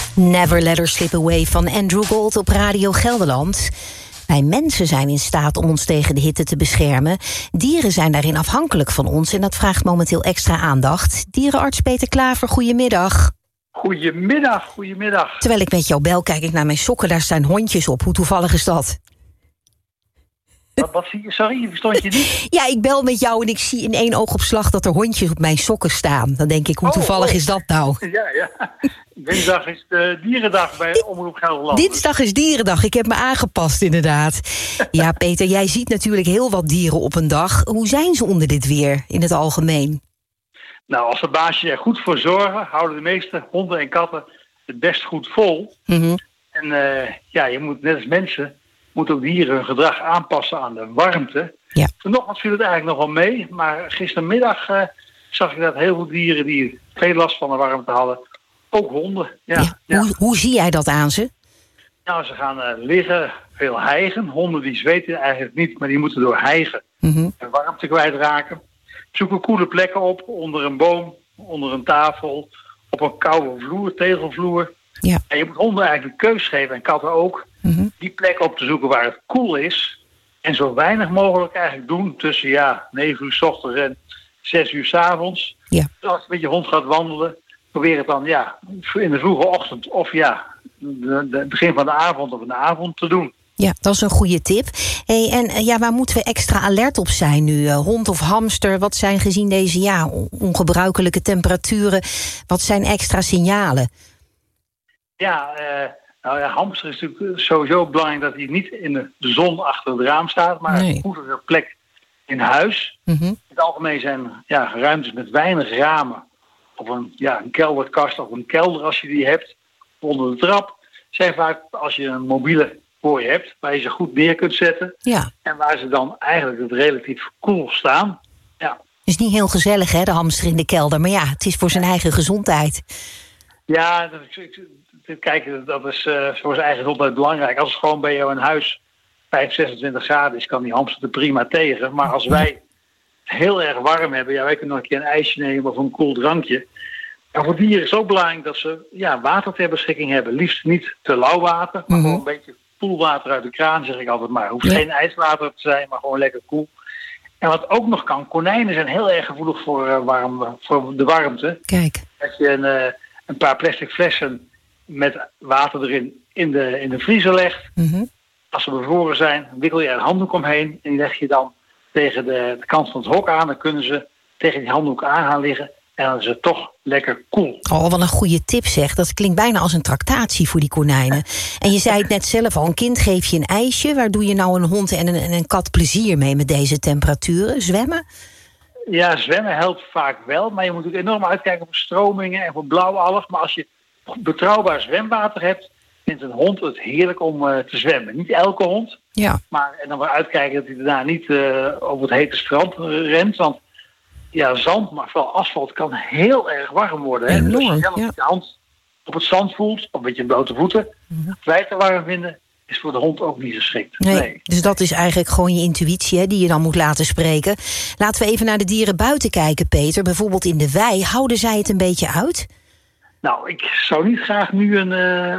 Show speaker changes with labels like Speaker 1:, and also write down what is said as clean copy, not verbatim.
Speaker 1: Never Let Her Slip Away van Andrew Gold op Radio Gelderland. Wij mensen zijn in staat om ons tegen de hitte te beschermen. Dieren zijn daarin afhankelijk van ons en dat vraagt momenteel extra aandacht. Dierenarts Peter Klaver, goedemiddag.
Speaker 2: Goedemiddag.
Speaker 1: Terwijl ik met jou bel, kijk ik naar mijn sokken, daar staan hondjes op. Hoe toevallig is dat?
Speaker 2: Wat zie je? Sorry, verstond je niet?
Speaker 1: Ja, ik bel met jou en ik zie in één oogopslag dat er hondjes op mijn sokken staan. Dan denk ik, hoe toevallig is dat nou?
Speaker 2: Ja. Dinsdag is de dierendag bij Omroep Gelderland.
Speaker 1: Dinsdag is dierendag, ik heb me aangepast inderdaad. Ja, Peter, jij ziet natuurlijk heel wat dieren op een dag. Hoe zijn ze onder dit weer in het algemeen?
Speaker 2: Nou, als de baasjes er goed voor zorgen, houden de meeste honden en katten het best goed vol.
Speaker 1: Mm-hmm.
Speaker 2: En je moet net als mensen, moeten ook dieren hun gedrag aanpassen aan de warmte.
Speaker 1: Ja.
Speaker 2: Vanochtend viel het eigenlijk nog wel mee, maar gistermiddag zag ik dat heel veel dieren die veel last van de warmte hadden, ook honden. Ja.
Speaker 1: Hoe zie jij dat aan ze?
Speaker 2: Nou, ze gaan liggen, veel hijgen. Honden die zweten eigenlijk niet, maar die moeten door hijgen
Speaker 1: Mm-hmm.
Speaker 2: en warmte kwijtraken. Zoeken koele plekken op, onder een boom, onder een tafel, op een koude vloer, tegelvloer.
Speaker 1: Ja.
Speaker 2: En je moet honden eigenlijk de keus geven, en katten ook,
Speaker 1: Mm-hmm.
Speaker 2: die plek op te zoeken waar het koel is. En zo weinig mogelijk eigenlijk doen tussen 9 uur 's ochtends en 6 uur 's avonds.
Speaker 1: Ja.
Speaker 2: Dus als je met je hond gaat wandelen, probeer het dan in de vroege ochtend of het begin van de avond of in de avond te doen.
Speaker 1: Ja, dat is een goede tip. Hey, en waar moeten we extra alert op zijn nu? Hond of hamster, wat zijn gezien deze ongebruikelijke temperaturen? Wat zijn extra signalen?
Speaker 2: Hamster is natuurlijk sowieso belangrijk dat hij niet in de zon achter het raam staat, maar een goede plek in huis.
Speaker 1: Mm-hmm.
Speaker 2: In het algemeen zijn ruimtes met weinig ramen, of een kelderkast of een kelder als je die hebt, onder de trap, zijn vaak als je een mobiele kooi hebt, waar je ze goed neer kunt zetten.
Speaker 1: Ja.
Speaker 2: En waar ze dan eigenlijk het relatief koel staan. Ja.
Speaker 1: Het is niet heel gezellig, hè, de hamster in de kelder. Maar het is voor zijn eigen gezondheid.
Speaker 2: Ja, dat is voor zijn eigen gezondheid belangrijk. Als het gewoon bij jou in huis 26 graden is, kan die hamster er prima tegen. Maar als wij heel erg warm hebben, wij kunnen nog een keer een ijsje nemen of een koel drankje. En voor dieren is het ook belangrijk dat ze water ter beschikking hebben. Liefst niet te lauw water, maar gewoon een beetje koelwater uit de kraan, zeg ik altijd maar. Het hoeft geen ijswater te zijn, maar gewoon lekker koel. En wat ook nog kan, konijnen zijn heel erg gevoelig voor de warmte.
Speaker 1: Kijk.
Speaker 2: Dat je een paar plastic flessen met water erin in de vriezer legt.
Speaker 1: Mm-hmm.
Speaker 2: Als ze bevroren zijn, wikkel je er een handdoek omheen en die leg je dan tegen de kant van het hok aan. Dan kunnen ze tegen die handdoek aan gaan liggen. En dan is het toch lekker koel.
Speaker 1: Oh, wat een goede tip zeg. Dat klinkt bijna als een tractatie voor die konijnen. En je zei het net zelf al, een kind geef je een ijsje. Waar doe je nou een hond en een kat plezier mee met deze temperaturen? Zwemmen?
Speaker 2: Ja, zwemmen helpt vaak wel. Maar je moet ook enorm uitkijken voor stromingen en voor blauwalg. Maar als je betrouwbaar zwemwater hebt, vindt een hond het heerlijk om te zwemmen. Niet elke hond. Ja. En dan wel uitkijken dat hij daarna niet over het hete strand rent. Want zand, maar vooral asfalt, kan heel erg warm worden. Hè?
Speaker 1: Enorm,
Speaker 2: dus als je zelf je hand op het zand voelt, of een beetje blote voeten, vrij te warm vinden, is voor de hond ook niet geschikt. Nee.
Speaker 1: Dus dat is eigenlijk gewoon je intuïtie, hè, die je dan moet laten spreken. Laten we even naar de dieren buiten kijken, Peter. Bijvoorbeeld in de wei. Houden zij het een beetje uit?
Speaker 2: Nou, ik zou niet graag nu een